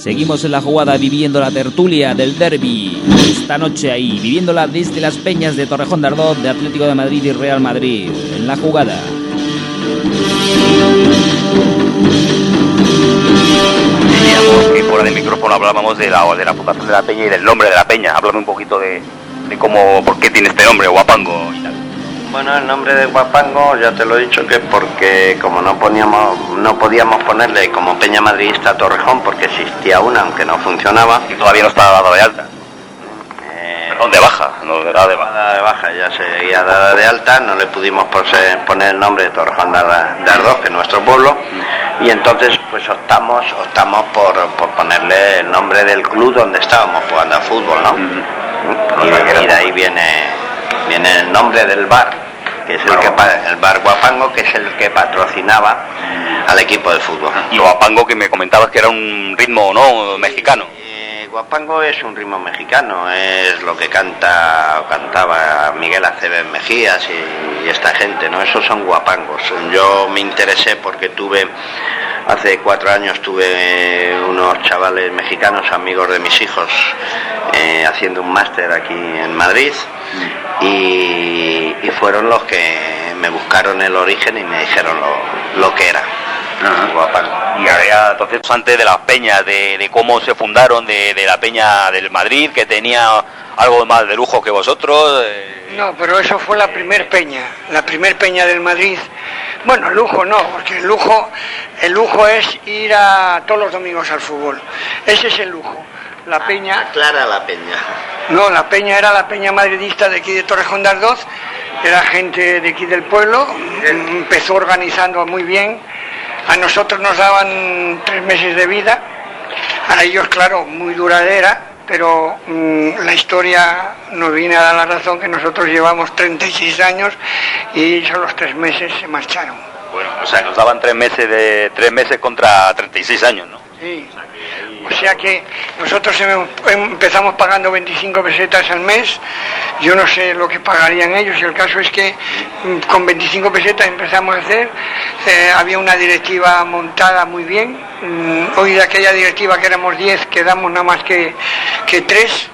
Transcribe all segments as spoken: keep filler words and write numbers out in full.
Seguimos en la jugada viviendo la tertulia del derbi. Esta noche ahí, viviéndola desde las peñas de Torrejón de Ardoz, de Atlético de Madrid y Real Madrid. En la jugada. Decíamos que fuera del micrófono hablábamos de la, de la fundación de la peña y del nombre de la peña. Háblame un poquito de, de cómo, por qué tiene este nombre, Guapango y tal. Bueno, el nombre de Guapango ya te lo he dicho que es porque como no poníamos, no podíamos ponerle como Peña Madridista Torrejón porque existía una aunque no funcionaba. Y todavía no estaba dado de alta. Eh, Perdón, de baja, no de dada de baja. Dada de baja, ya seguía dada de alta, no le pudimos pose, poner el nombre de Torrejón de Ardoz, que es nuestro pueblo, y entonces pues optamos, optamos por, por ponerle el nombre del club donde estábamos jugando a fútbol, ¿no? Uh-huh. Y, de, y de ahí viene, viene el nombre del bar, que es el, que, el bar Guapango, que es el que patrocinaba al equipo de fútbol. Y Guapango, que me comentabas que era un ritmo, ¿no?, mexicano. Guapango es un ritmo mexicano, es lo que canta o cantaba Miguel Aceves Mejías y, y esta gente, ¿no? Esos son guapangos. Yo me interesé porque tuve, hace cuatro años tuve unos chavales mexicanos, amigos de mis hijos, eh, haciendo un máster aquí en Madrid y, y fueron los que me buscaron el origen y me dijeron lo, lo que era. Uh-huh. Guapango. Y había entonces antes de las peñas, de, de cómo se fundaron, de, de la peña del Madrid, que tenía algo más de lujo que vosotros. Eh... No, pero eso fue la primer peña, la primer peña del Madrid. Bueno, lujo no, porque el lujo, el lujo es ir a todos los domingos al fútbol. Ese es el lujo. La peña. Clara la peña. No, la peña era la peña madridista de aquí de Torrejón de Ardoz. Era gente de aquí del pueblo. Empezó organizando muy bien. A nosotros nos daban tres meses de vida, a ellos, claro, muy duradera, pero mmm, la historia nos viene a dar la razón que nosotros llevamos treinta y seis años y ellos a los tres meses se marcharon. Bueno, o sea, nos daban tres meses de tres meses contra treinta y seis años, ¿no? Sí. O sea que nosotros empezamos pagando veinticinco pesetas al mes, yo no sé lo que pagarían ellos, y el caso es que con veinticinco pesetas empezamos a hacer, eh, había una directiva montada muy bien, hoy de aquella directiva que éramos diez quedamos nada más que, que tres,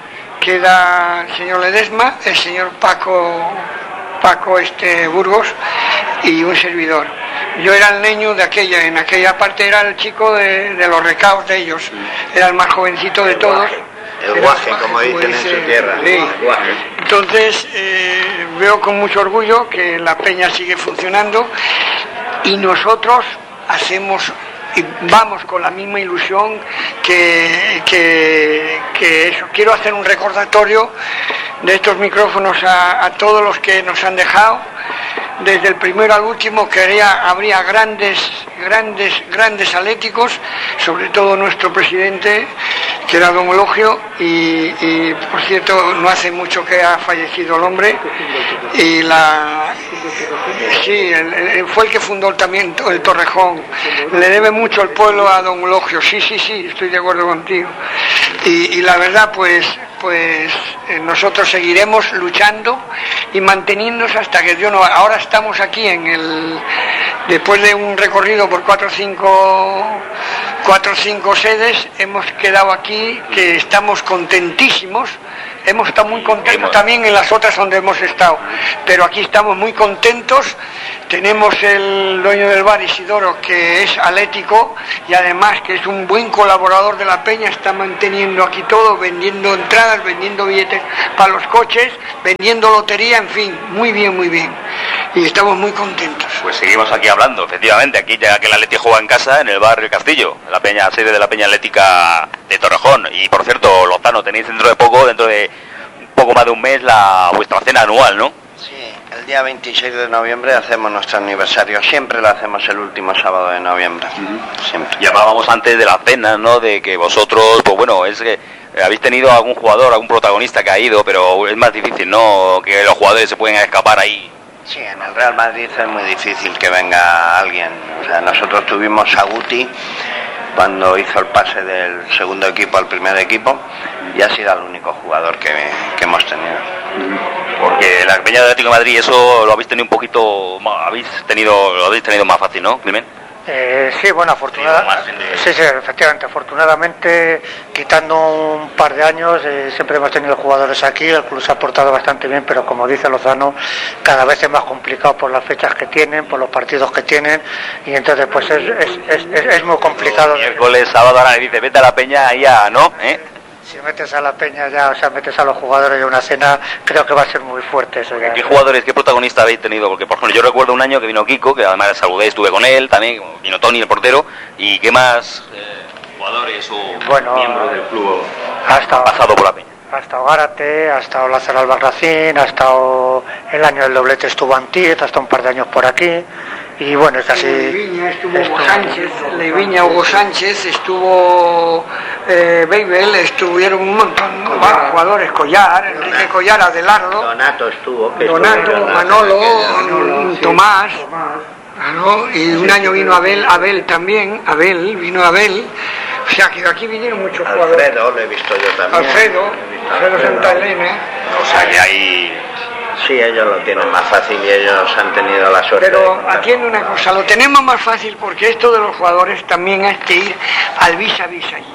queda el señor Ledesma, el señor Paco, Paco este Burgos y un servidor. Yo era el niño de aquella, en aquella parte era el chico de, de los recaos de ellos, era el más jovencito de todos. El guaje, como dicen en su tierra. Sí. Entonces eh, veo con mucho orgullo que la peña sigue funcionando y nosotros hacemos y vamos con la misma ilusión que, que, que eso. Quiero hacer un recordatorio de estos micrófonos a, a todos los que nos han dejado. Desde el primero al último que habría, habría grandes, grandes, grandes atléticos, sobre todo nuestro presidente, que era don Eulogio, y, y por cierto no hace mucho que ha fallecido el hombre, y la sí, el, el, fue el que fundó también el Torrejón. Le debe mucho el pueblo a don Eulogio, sí, sí, sí, estoy de acuerdo contigo. Y, y la verdad, pues, pues eh, nosotros seguiremos luchando y manteniéndonos hasta que Dios no. Ahora estamos aquí en el, después de un recorrido por cuatro o cinco, cuatro o cinco sedes, hemos quedado aquí que estamos contentísimos. Hemos estado muy contentos también en las otras donde hemos estado, pero aquí estamos muy contentos. Tenemos el dueño del bar, Isidoro, que es atlético y además que es un buen colaborador de la peña, está manteniendo aquí todo, vendiendo entradas, vendiendo billetes para los coches, vendiendo lotería, en fin, muy bien, muy bien. Y estamos muy contentos. Pues seguimos aquí hablando, efectivamente, aquí ya que el Atleti juega en casa, en el barrio Castillo, la peña, sede de la Peña Atlética de Torrejón. Y por cierto, Lozano, tenéis dentro de poco, dentro de un poco más de un mes, la vuestra cena anual, ¿no? Sí, el día veintiséis de noviembre hacemos nuestro aniversario, siempre lo hacemos el último sábado de noviembre, uh-huh. Siempre. Y hablábamos antes de la cena, ¿no?, de que vosotros, pues bueno, es que habéis tenido algún jugador, algún protagonista que ha ido, pero es más difícil, ¿no?, que los jugadores se pueden escapar ahí. Sí, en el Real Madrid es muy difícil que venga alguien, o sea, nosotros tuvimos a Guti cuando hizo el pase del segundo equipo al primer equipo y ha sido el único jugador que, que hemos tenido. Porque la Peña de Atlético de Madrid, eso lo habéis tenido un poquito, habéis tenido, lo habéis tenido más fácil, ¿no, Climent? Eh, sí, bueno, afortunadamente, sí, sí, efectivamente, afortunadamente, quitando un par de años, eh, siempre hemos tenido jugadores aquí, el club se ha portado bastante bien, pero como dice Lozano, cada vez es más complicado por las fechas que tienen, por los partidos que tienen, y entonces pues es, es, es, es, es muy complicado. Miércoles, sábado, ahora le dice, vete a la Peña, ahí ya, ¿no? ¿Eh? Si metes a la Peña ya, o sea, metes a los jugadores y una cena, creo que va a ser muy fuerte eso ya. ¿Qué jugadores, qué protagonistas habéis tenido? Porque, por ejemplo, yo recuerdo un año que vino Kiko, que además saludé, estuve con él, también vino Tony, el portero, y ¿qué más eh, jugadores o bueno, miembros del club ha estado, han pasado por la Peña? Ha estado Gárate, ha estado Lázaro Albarracín, ha estado el año del doblete estuvo Antiz, ha estado un par de años por aquí. Y bueno, es casi... Leiviña estuvo Hugo Sánchez, Leiviña, Hugo Sánchez, estuvo eh, Beibel, estuvieron un montón de bueno, jugadores, Collar, Enrique Collar, Adelardo, Donato estuvo, Donato, estuvo Manolo, Manolo sí, Tomás, Tomás. Claro, y un año vino Abel, Abel también, Abel, vino Abel, o sea que aquí vinieron muchos jugadores. Alfredo, lo he visto yo también. Alfredo, Alfredo Santa Elena. O sea que ahí... Sí, ellos lo tienen más fácil y ellos han tenido la suerte. Pero atiende una cosa, lo tenemos más fácil porque esto de los jugadores también es que ir al vis a vis allí.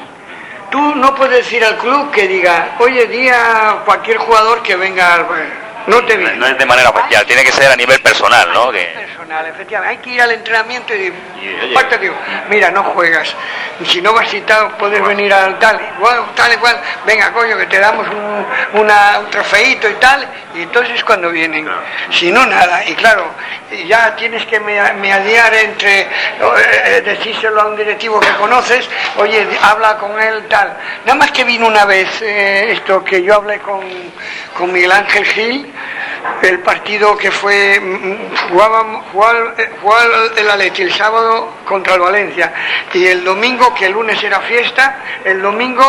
Tú no puedes decir al club que diga, oye, día cualquier jugador que venga al... No te viene. No es de manera oficial, tiene que ser a nivel personal, ¿no? Que... Personal, efectivamente. Hay que ir al entrenamiento y aparte digo, mira, no juegas. Si no vas citado, puedes venir al tal, igual, tal, igual. Venga, coño, que te damos un, una, un trofeito y tal. Y entonces cuando vienen, si no, nada. Y claro, ya tienes que mediar entre, eh, decírselo a un directivo que conoces, oye, habla con él, tal. Nada más que vino una vez eh, esto que yo hablé con, con Miguel Ángel Gil, el partido que fue jugaba, jugaba, jugaba el Atleti el sábado contra el Valencia y el domingo, que el lunes era fiesta, el domingo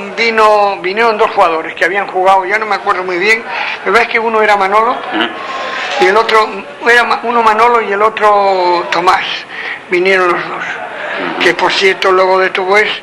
vino vinieron dos jugadores que habían jugado, ya no me acuerdo muy bien, me ves que uno era Manolo y el otro era uno Manolo y el otro Tomás, vinieron los dos, que por cierto luego de todo es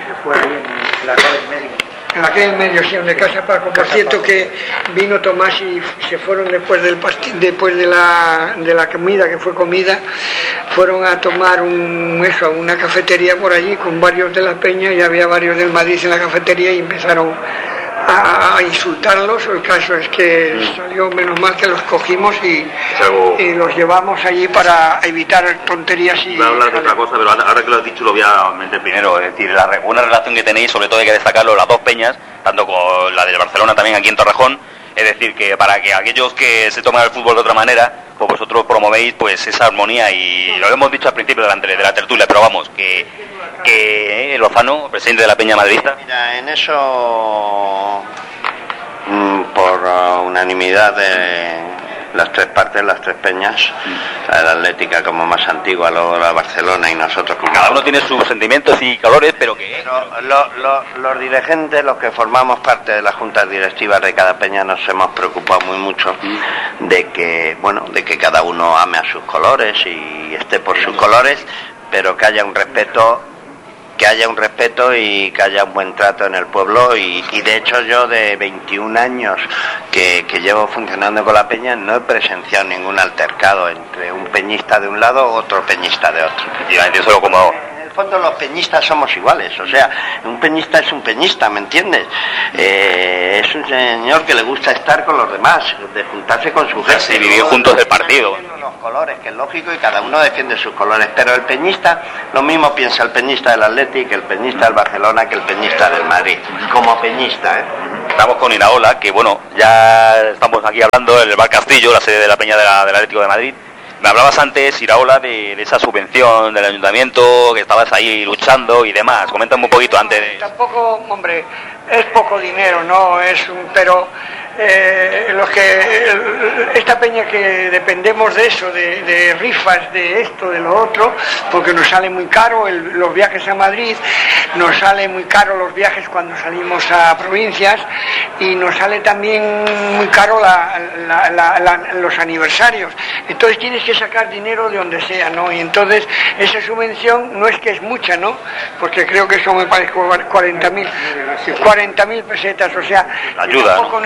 en aquel medio, sí, donde Casa Paco, por cierto que vino Tomás y se fueron después del pasti- después de la de la comida, que fue comida, fueron a tomar un eso, una cafetería por allí con varios de la Peña y había varios del Madrid en la cafetería y empezaron a, a insultarlos. El caso es que salió menos mal que los cogimos y, y los llevamos allí para evitar tonterías. Y voy a hablar de otra cosa, pero ahora que lo has dicho lo voy a meter primero. Es decir, la buena relación que tenéis, sobre todo hay que destacarlo, las dos peñas, tanto con la del Barcelona también aquí en Torrejón. Es decir, que para que aquellos que se toman el fútbol de otra manera, pues vosotros promovéis pues esa armonía, y lo hemos dicho al principio de la, de la tertulia, pero vamos, que, que Lozano, presidente de la Peña Madridista... Mira, en eso, por uh, unanimidad de las tres partes, las tres peñas, la, la Atlética como más antigua, luego la Barcelona y nosotros como... Cada uno tiene sus sentimientos y colores, pero que... Pero lo, lo, los dirigentes, los que formamos parte de las juntas directivas de cada peña, nos hemos preocupado muy mucho de que, bueno, de que cada uno ame a sus colores y esté por sus colores, pero que haya un respeto que haya un respeto y que haya un buen trato en el pueblo, y, y de hecho yo de veintiún años que, que llevo funcionando con la peña no he presenciado ningún altercado entre un peñista de un lado u otro peñista de otro. Efectivamente, eso como... En el fondo los peñistas somos iguales, o sea, un peñista es un peñista, ¿me entiendes? Eh, es un señor que le gusta estar con los demás, de juntarse con su gente. Sí, vivir juntos del partido. Los colores, que es lógico, y cada uno defiende sus colores, pero el peñista, lo mismo piensa el peñista del Atleti que el peñista del Barcelona que el peñista del Madrid, como peñista, ¿eh? Estamos con Iraola, que bueno, ya estamos aquí hablando en el Bar Castillo, la sede de la Peña de la, del Atlético de Madrid. Me hablabas antes, Iraola, de, de esa subvención del ayuntamiento, que estabas ahí luchando y demás. Coméntame un poquito antes de... Tampoco, hombre, es poco dinero, ¿no? Es un... pero... Eh, los que esta peña que dependemos de eso, de, de rifas, de esto, de lo otro, porque nos sale muy caro el, los viajes a Madrid, nos sale muy caro los viajes cuando salimos a provincias, y nos sale también muy caro la, la, la, la, los aniversarios. Entonces tienes que sacar dinero de donde sea, ¿no? Y entonces esa subvención no es que es mucha, ¿no? Porque creo que eso me parece cuarenta mil pesetas, o sea, ayuda, tampoco ¿no? No es nada.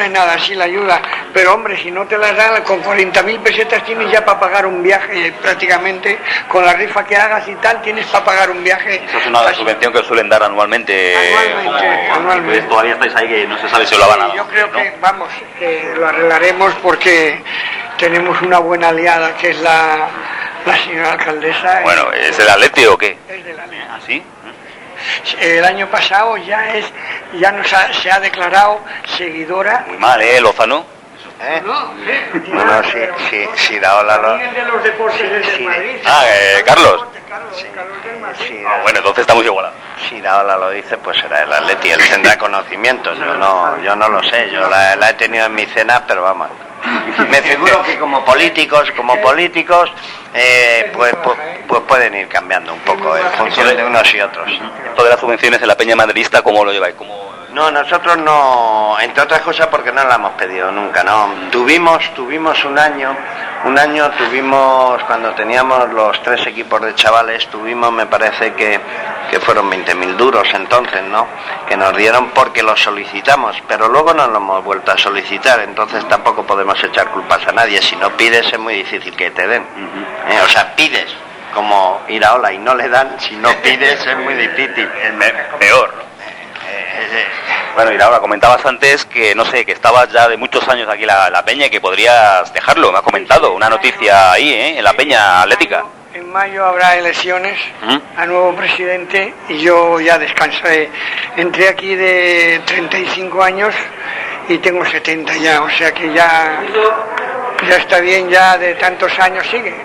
sí la ayuda, pero hombre, si no te las dan, con cuarenta mil pesetas tienes ya para pagar un viaje prácticamente, con la rifa que hagas y tal, tienes para pagar un viaje. Eso es una casi... subvención que os suelen dar anualmente. Anualmente, como... anualmente. Pues todavía estáis ahí que no se sabe si os la van a dar. Yo creo ¿no? que, vamos, que lo arreglaremos porque tenemos una buena aliada que es la, la señora alcaldesa. Bueno, ¿es del Atleti o qué? Es del Atleti. ¿Ah, sí? El año pasado ya es ya nos ha, se ha declarado seguidora. Muy mal, ¿eh, Lozano? ¿Eh? No, ¿eh? No, no, sí, sí, sí, la ola lo... de los deportes del sí. Madrid. Ah, eh, Carlos. Carlos, Sí. Carlos del Madrid. Sí, Ah, bueno, entonces estamos igualados. si la ola lo dice, pues será el Atleti, él tendrá conocimientos, yo no, yo no lo sé, yo la, la he tenido en mi cena, pero vamos. Me figuro que como políticos, como políticos, eh, pues, pues, pues pueden ir cambiando un poco en función de unos y otros. Esto de las subvenciones en la Peña Madridista, ¿cómo lo lleváis? ¿Cómo... No, nosotros no, entre otras cosas porque no la hemos pedido nunca, ¿no? Tuvimos, tuvimos un año, un año tuvimos, cuando teníamos los tres equipos de chavales, tuvimos, me parece que, que fueron veinte mil duros entonces, ¿no? Que nos dieron porque lo solicitamos, pero luego no lo hemos vuelto a solicitar, entonces tampoco podemos echar culpas a nadie, si no pides es muy difícil que te den, ¿eh? O sea, pides, como Iraola y no le dan, si no pides es muy difícil. Es peor, ¿no? Bueno, y ahora comentabas antes que, no sé, que estabas ya de muchos años aquí en la, la Peña y que podrías dejarlo, me has comentado, una noticia ahí, ¿eh? En la Peña Atlética. En mayo habrá elecciones ¿Mm? a nuevo presidente y yo ya descansaré. Entré aquí de treinta y cinco años y tengo setenta ya, o sea que ya, ya está bien, ya de tantos años sigue.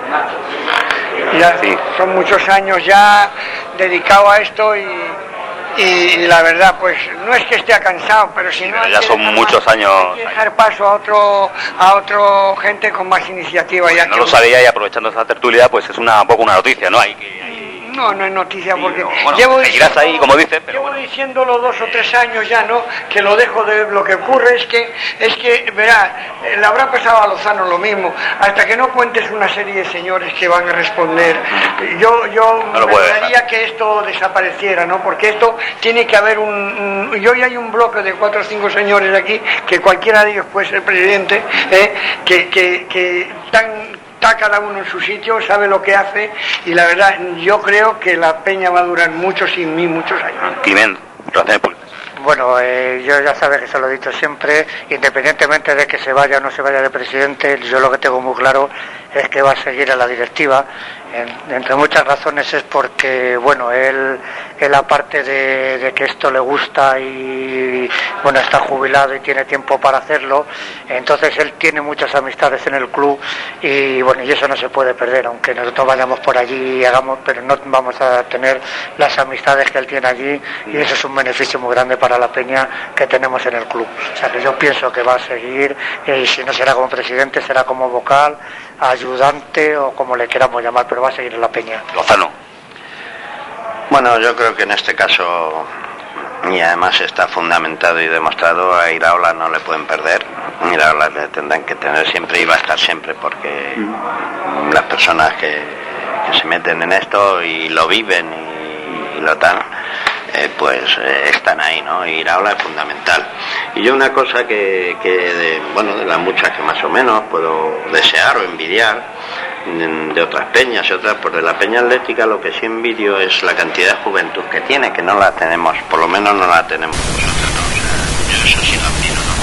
Ya sí. Son muchos años ya dedicado a esto y... Y la verdad, pues no es que esté cansado, pero si no... Pero ya son muchos paso, años... Hay que dejar paso a otro a otro gente con más iniciativa. Pues ya no que... lo sabía y aprovechando esta tertulia, pues es una, un poco una noticia, ¿no? Hay que... Hay... No, no es noticia sí, porque... No, bueno, llevo seguirás diciendo, ahí, como dices, pero llevo bueno. diciéndolo dos o tres años ya, ¿no? Que lo dejo de... Lo que ocurre es que, es que verá, le habrá pasado a Lozano lo mismo. Hasta que no cuentes una serie de señores que van a responder, yo, yo no me gustaría que esto desapareciera, ¿no? Porque esto tiene que haber un... un y hoy hay un bloque de cuatro o cinco señores aquí, que cualquiera de ellos puede ser presidente, ¿eh? que, que, que tan... está cada uno en su sitio, sabe lo que hace y la verdad yo creo que la Peña va a durar muchos y mí muchos años. Climent, relaciones públicas. Bueno, eh, yo ya sabes que se lo he dicho siempre, independientemente de que se vaya o no se vaya de presidente, yo lo que tengo muy claro es que va a seguir a la directiva. En, entre muchas razones es porque, bueno, él, él aparte de, de que esto le gusta y, bueno, está jubilado y tiene tiempo para hacerlo, entonces él tiene muchas amistades en el club y, bueno, y eso no se puede perder, aunque nosotros vayamos por allí y hagamos, pero no vamos a tener las amistades que él tiene allí y eso es un beneficio muy grande para la Peña que tenemos en el club. O sea que yo pienso que va a seguir y si no será como presidente será como vocal, ayudante o como le queramos llamar, pero va a seguir en la Peña. Lozano. Bueno, yo creo que en este caso, y además está fundamentado y demostrado, a Iraola no le pueden perder. Iraola le tendrán que tener siempre y va a estar siempre porque mm. las personas que, que se meten en esto y lo viven y, y lo dan, eh, pues eh, están ahí, ¿no? Y Iraola es fundamental. Y yo una cosa que, que de, bueno, de las muchas que más o menos puedo desear o envidiar de, de otras peñas y otras, pues de la Peña Atlética lo que sí envidio es la cantidad de juventud que tiene, que no la tenemos, por lo menos no la tenemos nosotros, ¿no? O sea, yo eso sí lo admiro, ¿no?